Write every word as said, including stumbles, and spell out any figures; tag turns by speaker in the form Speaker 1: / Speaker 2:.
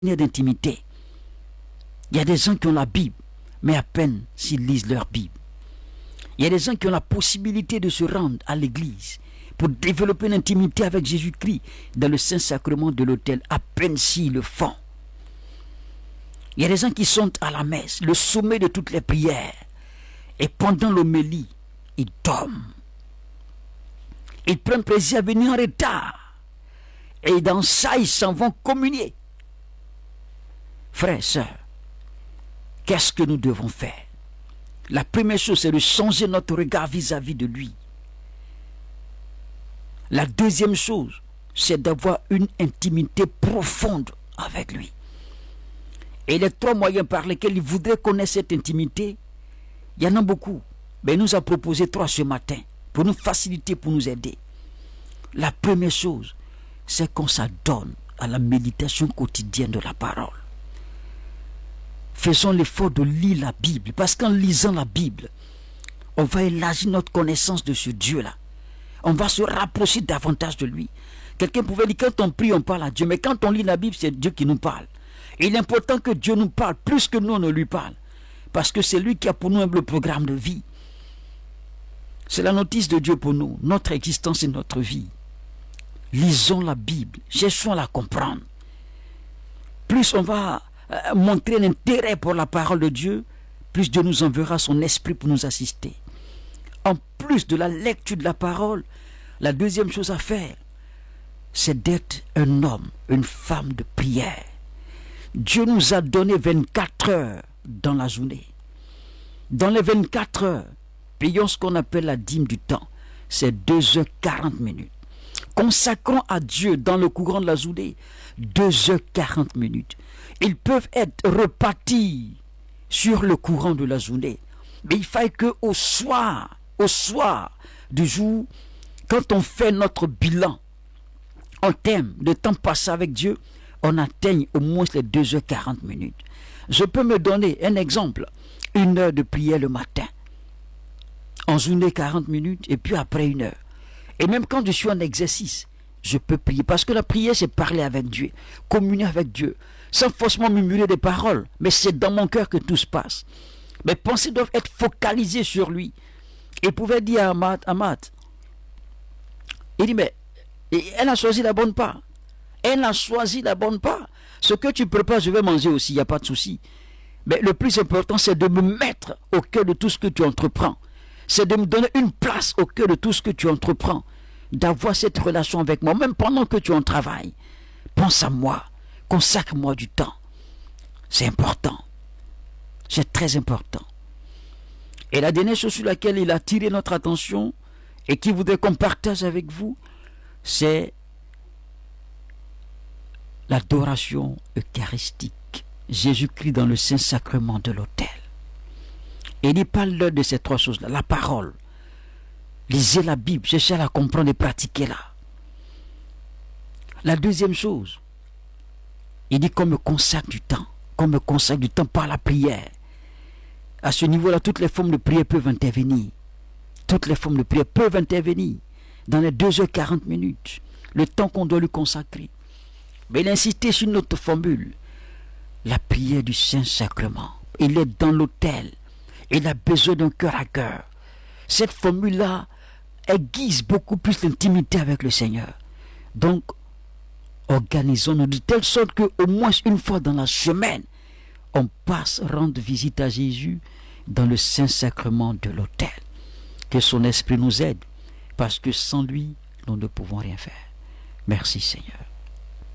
Speaker 1: d'intimité. Il y a des gens qui ont la Bible, mais à peine s'ils lisent leur Bible. Il y a des gens qui ont la possibilité de se rendre à l'église pour développer une intimité avec Jésus-Christ dans le Saint-Sacrement de l'autel, à peine s'ils le font. Il y a des gens qui sont à la messe, le sommet de toutes les prières, et pendant l'homélie, ils dorment. Ils prennent plaisir à venir en retard. Et dans ça, ils s'en vont communier. Frères et sœurs, qu'est-ce que nous devons faire? La première chose, c'est de changer notre regard vis-à-vis de lui. La deuxième chose, c'est d'avoir une intimité profonde avec lui. Et les trois moyens par lesquels il voudrait connaître cette intimité, il y en a beaucoup. Mais il nous a proposé trois ce matin pour nous faciliter, pour nous aider. La première chose, c'est qu'on s'adonne à la méditation quotidienne de la parole. Faisons l'effort de lire la Bible, parce qu'en lisant la Bible, on va élargir notre connaissance de ce Dieu-là. On va se rapprocher davantage de lui. Quelqu'un pouvait dire, quand on prie, on parle à Dieu, mais quand on lit la Bible, c'est Dieu qui nous parle. Et il est important que Dieu nous parle plus que nous, on ne lui parle. Parce que c'est lui qui a pour nous le programme de vie. C'est la notice de Dieu pour nous, notre existence et notre vie. Lisons la Bible, cherchons à la comprendre. Plus on va euh, montrer un intérêt pour la parole de Dieu, plus Dieu nous enverra son esprit pour nous assister. En plus de la lecture de la parole, la deuxième chose à faire, c'est d'être un homme, une femme de prière. Dieu nous a donné vingt-quatre heures dans la journée. Dans les vingt-quatre heures, payons ce qu'on appelle la dîme du temps. C'est deux heures quarante minutes. Consacrons à Dieu dans le courant de la journée deux heures quarante minutes. Ils peuvent être repartis sur le courant de la journée. Mais il faut qu'au soir, au soir du jour, quand on fait notre bilan en termes de temps passé avec Dieu, on atteigne au moins les deux heures quarante minutes. Je peux me donner un exemple. Une heure de prière le matin. En journée quarante minutes et puis après une heure. Et même quand je suis en exercice, je peux prier. Parce que la prière, c'est parler avec Dieu, communier avec Dieu, sans forcément murmurer des paroles. Mais c'est dans mon cœur que tout se passe. Mes pensées doivent être focalisées sur lui. Et il pouvait dire à Amat, Amat, il dit, mais elle a choisi la bonne part. Elle a choisi la bonne part. Ce que tu prépares, je vais manger aussi, il n'y a pas de souci. Mais le plus important, c'est de me mettre au cœur de tout ce que tu entreprends. C'est de me donner une place au cœur de tout ce que tu entreprends. D'avoir cette relation avec moi, même pendant que tu en travailles. Pense à moi. Consacre-moi du temps. C'est important. C'est très important. Et la dernière chose sur laquelle il a attiré notre attention et qu'il voudrait qu'on partage avec vous, c'est l'adoration eucharistique. Jésus-Christ dans le Saint-Sacrement de l'autel. Et il parle de ces trois choses-là. La parole. Lisez la Bible, cherchez à la comprendre et pratiquez-la. La deuxième chose, il dit qu'on me consacre du temps. Qu'on me consacre du temps par la prière. À ce niveau-là, toutes les formes de prière peuvent intervenir. Toutes les formes de prière peuvent intervenir dans les deux heures quarante minutes. Le temps qu'on doit lui consacrer. Mais il a insisté sur une autre formule. La prière du Saint-Sacrement. Il est dans l'autel. Il a besoin d'un cœur à cœur. Cette formule-là aiguise beaucoup plus l'intimité avec le Seigneur. Donc, organisons-nous de telle sorte qu'au moins une fois dans la semaine, on passe rendre visite à Jésus dans le Saint-Sacrement de l'autel. Que son esprit nous aide, parce que sans lui, nous ne pouvons rien faire. Merci Seigneur.